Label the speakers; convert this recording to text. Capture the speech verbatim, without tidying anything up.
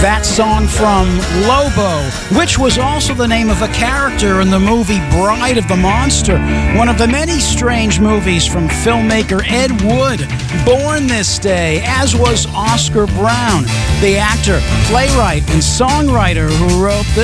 Speaker 1: That song from Lobo, which was also the name of a character in the movie Bride of the Monster, one of the many strange movies from filmmaker Ed Wood, born this day, as was Oscar Brown, the actor, playwright, and songwriter who wrote this.